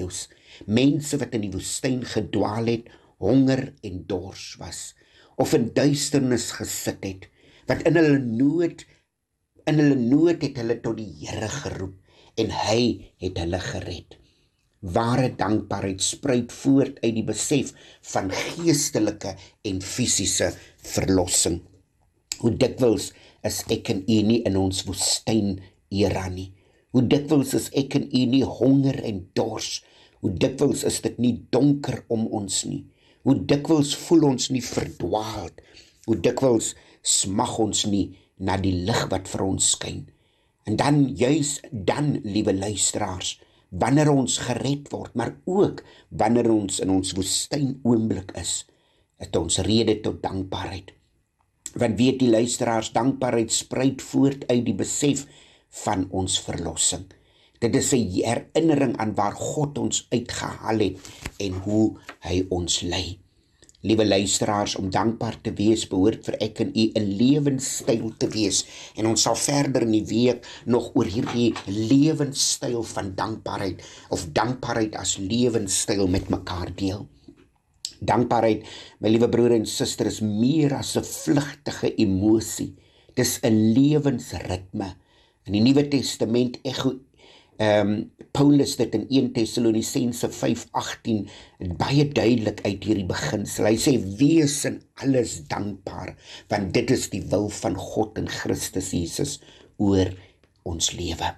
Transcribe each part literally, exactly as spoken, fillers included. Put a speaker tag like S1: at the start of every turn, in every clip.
S1: video's. Mense wat in die woestyn gedwaal het, honger en dors was, of in duisternis gesit het, wat in hulle nood, in hulle nood het hulle tot die Here geroep, en hy het hulle gered. Ware dankbaarheid spruit voort uit die besef van geestelike en fisiese verlossing. Hoe dikwels is ek en u nie in ons woestyn era nie. Hoe dikwels is ek en u nie honger en dors. Hoe dikwels is dit nie donker om ons nie. Hoe dikwels voel ons nie verdwaald. Hoe dikwels smag ons nie na die lig wat vir ons skyn. En dan, juis dan, liewe luisteraars, wanneer ons gered word, maar ook wanneer ons in ons woestyn oomblik is, het ons rede tot dankbaarheid. Want weet die luisteraars, dankbaarheid spruit voort uit die besef van ons verlossing. Dit is 'n herinnering aan waar God ons uitgehaal het en hoe hy ons lei. Liewe luisteraars, om dankbaar te wees behoort vir ek en u 'n lewenstyl te wees. En ons sal verder in die week nog oor hierdie lewenstyl van dankbaarheid of dankbaarheid as lewenstyl met mekaar deel. Dankbaarheid, my liewe broer en suster, is meer as 'n vlugtige emosie. Dis 'n lewensritme. In die Nuwe Testament echo um, Paulus dit in eerste Tessalonisense vyf agtien baie duidelik uit hierdie beginsel. Hy sê, wees in alles dankbaar, want dit is die wil van God in Christus Jesus oor ons lewe.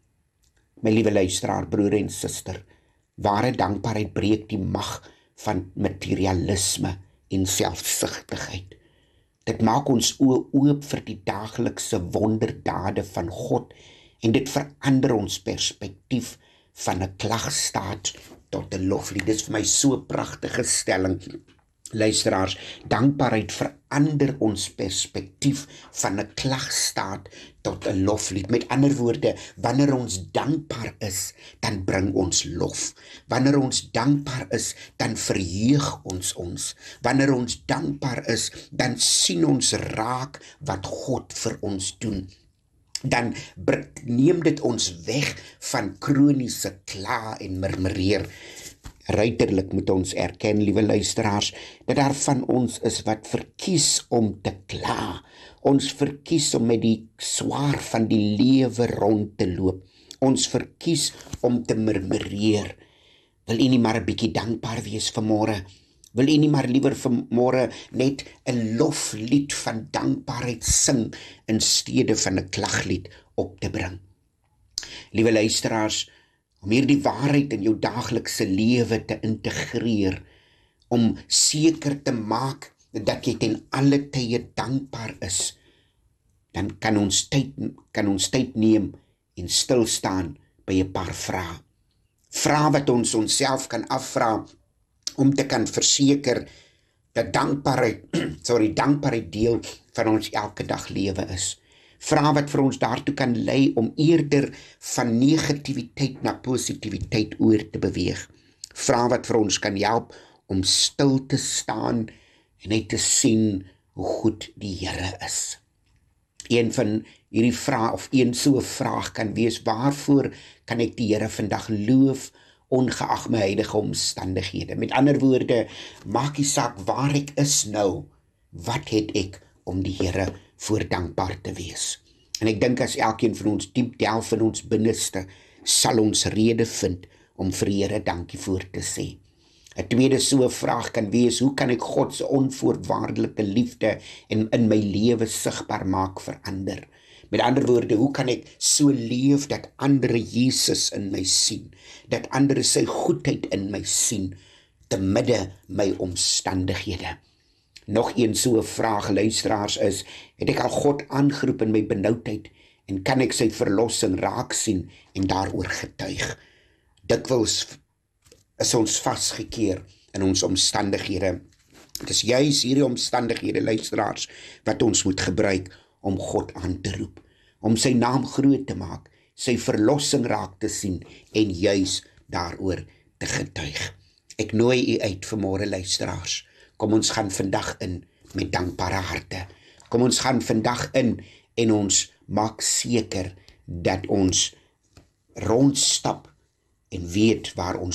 S1: My liewe luisteraar, broer en suster, ware dankbaarheid breek die mag van materialisme en selfsugtigheid. Dit maak ons oë oop vir die daaglikse wonderdade van God en dit verander ons perspektief van 'n klagstaat tot 'n loflied. Dit is vir my so 'n pragtige stelling. Luisteraars, dankbaarheid verander ons perspektief van 'n klagstaat tot 'n loflied. Met ander woorde, wanneer ons dankbaar is, dan bring ons lof. Wanneer ons dankbaar is, dan verheug ons ons. Wanneer ons dankbaar is, dan sien ons raak wat God vir ons doen. Dan neem dit ons weg van kroniese kla en murmureer. Ruiterlik moet ons erken, liewe luisteraars, dat daar van ons is wat verkies om te kla. Ons verkies om met die swaar van die lewe rond te loop. Ons verkies om te murmureer. Wil u nie maar 'n bietjie dankbaar wees vanmôre? Wil u nie maar liewer vanmôre net 'n loflied van dankbaarheid sing in steede van 'n klaglied op te bring? Liewe luisteraars, om hierdie waarheid in jou daaglikse lewe te integreer, om seker te maak dat jy ten alle tye dankbaar is, dan kan ons tyd, kan ons tyd neem en stil staan by 'n paar vrae. Vrae wat ons onsself kan afvra om te kan verseker dat dankbaarheid, sorry, dankbaarheid deel van ons elke dag lewe is. Vrae wat vir ons daartoe kan lei om eerder van negativiteit na positiwiteit oor te beweeg. Vrae wat vir ons kan help om stil te staan en net te sien hoe goed die Here is. Een van hierdie vrae of een so 'n vraag kan wees, waarvoor kan ek die Here vandag loof ongeag my huidige omstandighede? Met ander woorde, maak nie saak waar ek is nou, wat het ek om die Here voor dankbaar te wees? En ek dink as elkeen van ons diep delf in ons binneste, sal ons rede vind om vir die Here dankie voor te sê. 'n Tweede so 'n vraag kan wees, hoe kan ek God se onvoorwaardelike liefde en in my lewe sigbaar maak vir ander? Met ander woorde, hoe kan ek so leef dat ander Jesus in my sien, dat ander sy goedheid in my sien, te midde my omstandighede? Nog een so 'n vraag, luisteraars, is, het ek al God aangeroep in my benoudheid en kan ek sy verlossing raak sien en daaroor getuig? Dikwels is ons vasgekeer in ons omstandighede. Het is juis hierdie omstandighede, luisteraars, wat ons moet gebruik om God aan te roep, om sy naam groot te maak, sy verlossing raak te sien en juis daaroor te getuig. Ek nooi u uit vanmôre, luisteraars. Kom ons gaan vandag in met dankbare harte. Kom ons gaan vandag in en ons maak seker dat ons rondstap en weet waar ons